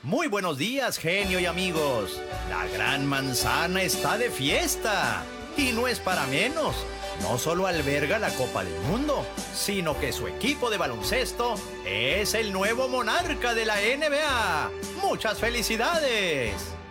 Muy buenos días, genio y amigos. La Gran Manzana está de fiesta. Y no es para menos. No solo alberga la Copa del Mundo, sino que su equipo de baloncesto es el nuevo monarca de la NBA. ¡Muchas felicidades!